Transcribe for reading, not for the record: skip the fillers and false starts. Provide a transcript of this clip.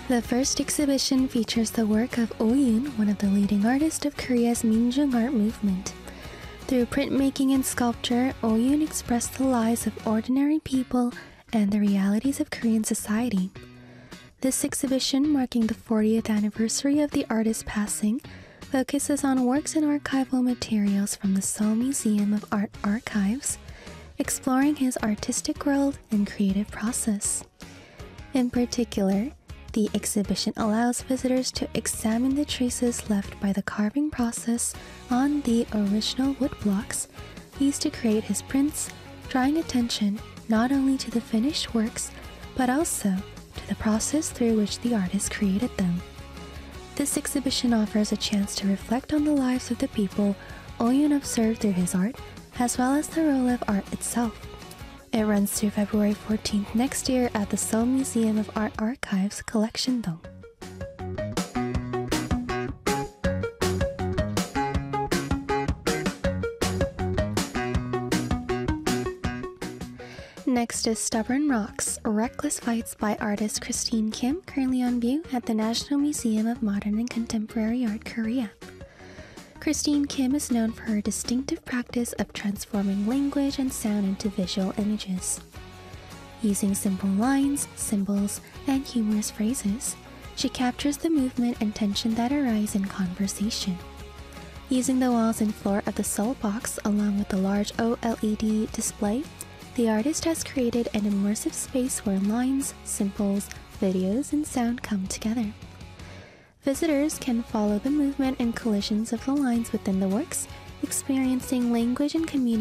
The first exhibition features the work of Oh Yoon, one of the leading artists of Korea's Minjung art movement. Through printmaking and sculpture, Oh Yoon expressed the lives of ordinary people and the realities of Korean society. This exhibition, marking the 40th anniversary of the artist's passing, focuses on works and archival materials from the Seoul Museum of Art Archives, exploring his artistic world and creative process. In particular, the exhibition allows visitors to examine the traces left by the carving process on the original wood blocks used to create his prints, drawing attention not only to the finished works, but also to the process through which the artist created them. This exhibition offers a chance to reflect on the lives of the people Oh Yoon observed through his art, as well as the role of art itself. It runs through February 14th next year at the Seoul Museum of Art Archives, Collection-dong. Next is Stubborn Rocks, Reckless Fights by artist Christine Kim, currently on view at the National Museum of Modern and Contemporary Art, Korea. Christine Kim is known for her distinctive practice of transforming language and sound into visual images. Using simple lines, symbols, and humorous phrases, she captures the movement and tension that arise in conversation. Using the walls and floor of the Seoul Box along with the large OLED display, the artist has created an immersive space where lines, symbols, videos, and sound come together. Visitors can follow the movement and collisions of the lines within the works, experiencing language and communication